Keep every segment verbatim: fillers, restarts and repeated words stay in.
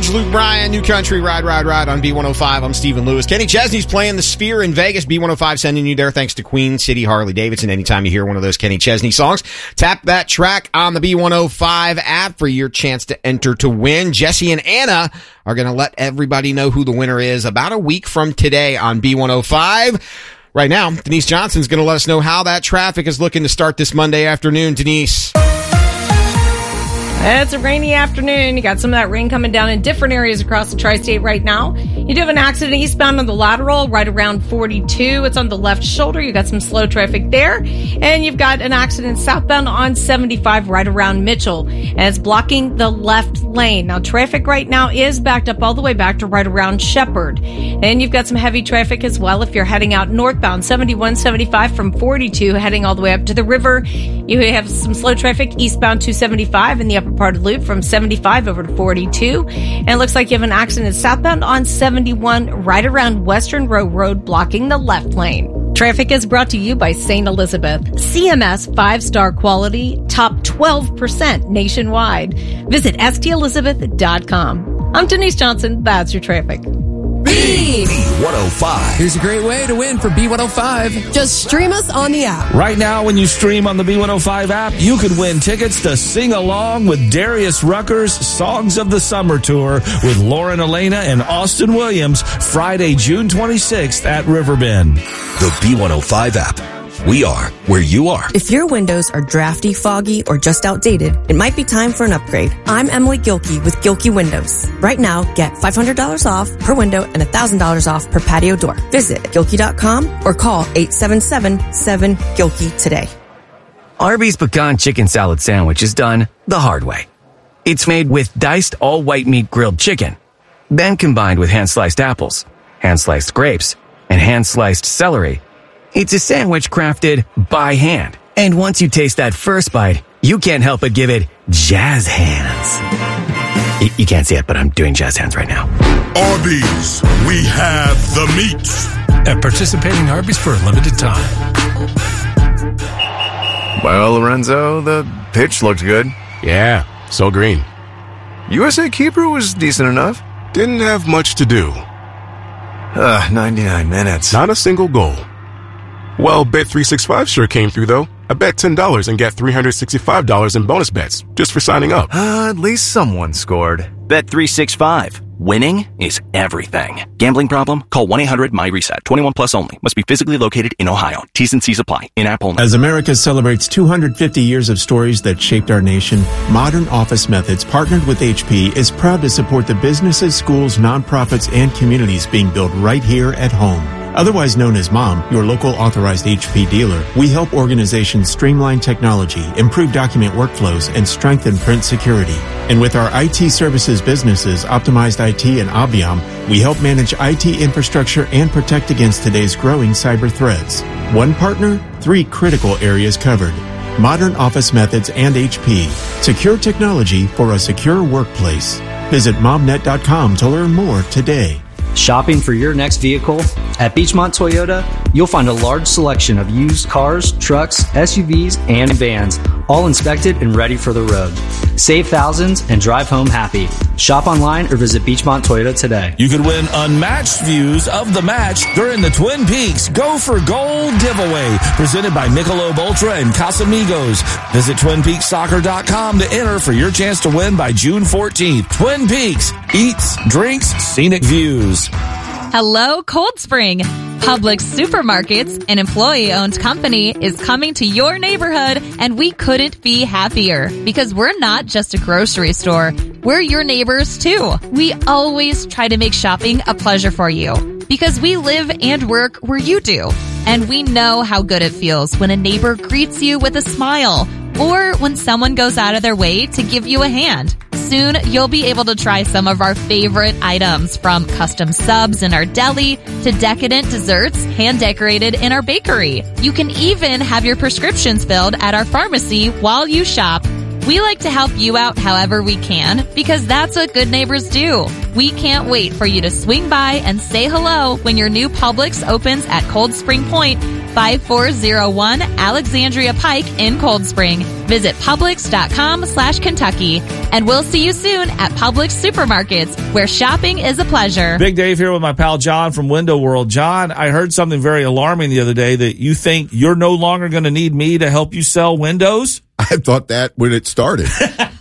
Page, Luke Bryan, New Country, Ride, Ride, Ride on B one oh five. I'm Stephen Lewis. Kenny Chesney's playing the Sphere in Vegas. B one oh five sending you there thanks to Queen City Harley Davidson. Anytime you hear one of those Kenny Chesney songs, tap that track on the B one oh five app for your chance to enter to win. Jesse and Anna are going to let everybody know who the winner is about a week from today on B one oh five. Right now, Denise Johnson's going to let us know how that traffic is looking to start this Monday afternoon. Denise. It's a rainy afternoon. You got some of that rain coming down in different areas across the tri-state right now. You do have an accident eastbound on the lateral right around forty-two. It's on the left shoulder. You got some slow traffic there. And you've got an accident southbound on seventy-five right around Mitchell. And it's blocking the left lane. Now, traffic right now is backed up all the way back to right around Shepherd. And you've got some heavy traffic as well if you're heading out northbound, seventy-one seventy-five from forty-two, heading all the way up to the river. You have some slow traffic eastbound two seventy-five in the upper part of the loop from seventy-five over to forty-two. And it looks like you have an accident southbound on seventy-one right around Western Row Road, blocking the left lane. Traffic is brought to you by Saint Elizabeth. C M S five-star quality, top twelve percent nationwide. Visit S T elizabeth dot com. I'm Denise Johnson. That's your traffic. B one oh five. Here's a great way to win for B one oh five. Just stream us on the app. Right now, when you stream on the B one oh five app, you could win tickets to sing along with Darius Rucker's Songs of the Summer Tour with Lauren Elena and Austin Williams, Friday, June twenty-sixth at Riverbend. The B one oh five app. We are where you are. If your windows are drafty, foggy, or just outdated, it might be time for an upgrade. I'm Emily Gilkey with Gilkey Windows. Right now, get five hundred dollars off per window and one thousand dollars off per patio door. Visit Gilkey dot com or call eight seven seven, seven, Gilkey today. Arby's Pecan Chicken Salad Sandwich is done the hard way. It's made with diced all-white meat grilled chicken, then combined with hand-sliced apples, hand-sliced grapes, and hand-sliced celery. It's a sandwich crafted by hand. And once you taste that first bite, you can't help but give it jazz hands. Y- you can't see it, but I'm doing jazz hands right now. Arby's, we have the meats. At participating Arby's for a limited time. Well, Lorenzo, the pitch looked good. Yeah, so green. U S A keeper was decent enough. Didn't have much to do. Uh, ninety-nine minutes. Not a single goal. Well, Bet three sixty-five sure came through, though. I bet ten dollars and get three hundred sixty-five dollars in bonus bets just for signing up. Uh, at least someone scored. Bet three sixty-five. Winning is everything. Gambling problem? Call one eight hundred M Y reset. twenty-one plus only. Must be physically located in Ohio. T's and C's apply. In-app only. As America celebrates two hundred fifty years of stories that shaped our nation, Modern Office Methods, partnered with H P, is proud to support the businesses, schools, nonprofits, and communities being built right here at home. Otherwise known as MOM, your local authorized H P dealer, we help organizations streamline technology, improve document workflows, and strengthen print security. And with our I T services businesses, Optimized I T and Aviom, we help manage I T infrastructure and protect against today's growing cyber threats. One partner, three critical areas covered. Modern Office Methods and H P. Secure technology for a secure workplace. Visit momnet dot com to learn more today. Shopping for your next vehicle? At Beachmont Toyota, you'll find a large selection of used cars, trucks, S U Vs, and vans, all inspected and ready for the road. Save thousands and drive home happy. Shop online or visit Beachmont Toyota today. You could win unmatched views of the match during the Twin Peaks Go for Gold giveaway, presented by Michelob Ultra and Casamigos. Visit twin peaks soccer dot com to enter for your chance to win by June fourteenth. Twin Peaks, eats, drinks, scenic views. Hello, Cold Spring. Publix Supermarkets, an employee-owned company, is coming to your neighborhood, and we couldn't be happier because we're not just a grocery store. We're your neighbors, too. We always try to make shopping a pleasure for you because we live and work where you do. And we know how good it feels when a neighbor greets you with a smile or when someone goes out of their way to give you a hand. Soon, you'll be able to try some of our favorite items, from custom subs in our deli to decadent desserts hand-decorated in our bakery. You can even have your prescriptions filled at our pharmacy while you shop. We like to help you out however we can because that's what good neighbors do. We can't wait for you to swing by and say hello when your new Publix opens at Cold Spring Point, five four zero one Alexandria Pike in Cold Spring. Visit Publix.com slash Kentucky. And we'll see you soon at Publix Supermarkets, where shopping is a pleasure. Big Dave here with my pal John from Window World. John, I heard something very alarming the other day that you think you're no longer going to need me to help you sell windows? I thought that when it started.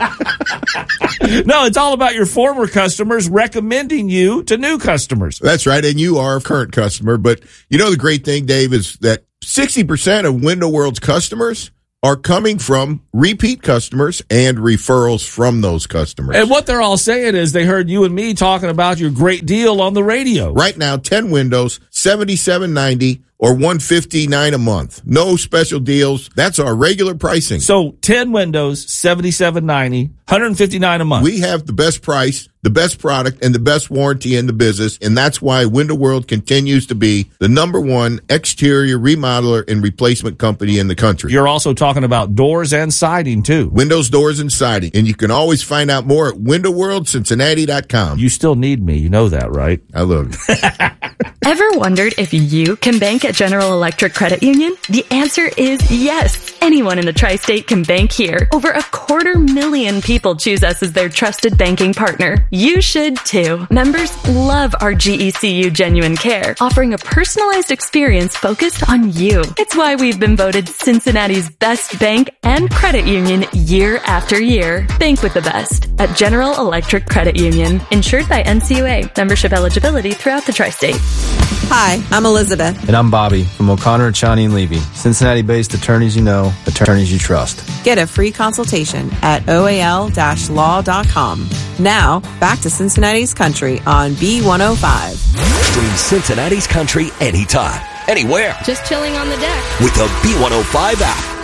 No, it's all about your former customers recommending you to new customers. That's right, and you are a current customer. But you know the great thing, Dave, is that sixty percent of Window World's customers are coming from repeat customers and referrals from those customers. And what they're all saying is they heard you and me talking about your great deal on the radio. Right now, ten windows, seventy-seven ninety or one fifty-nine a month. No special deals. That's our regular pricing. So ten windows, seventy-seven ninety, one fifty-nine a month. We have the best price, the best product, and the best warranty in the business, and that's why Window World continues to be the number one exterior remodeler and replacement company in the country. You're also talking about doors and siding, too. Windows, doors, and siding. And you can always find out more at window world cincinnati dot com. You still need me. You know that, right? I love you. Ever wondered if you can bank at General Electric Credit Union? The answer is yes. Anyone in the tri-state can bank here. Over a quarter million people choose us as their trusted banking partner. You should too. Members love our G E C U Genuine Care, offering a personalized experience focused on you. It's why we've been voted Cincinnati's best bank and credit union year after year. Bank with the best at General Electric Credit Union. Insured by N C U A. Membership eligibility throughout the tri-state. Hi, I'm Elizabeth. And I'm Bobby from O'Connor, Chani, and Levy. Cincinnati-based attorneys you know, attorneys you trust. Get a free consultation at O A L law dot com. Now, back to Cincinnati's Country on B one oh five. Stream Cincinnati's Country anytime, anywhere. Just chilling on the deck. With the B one oh five app.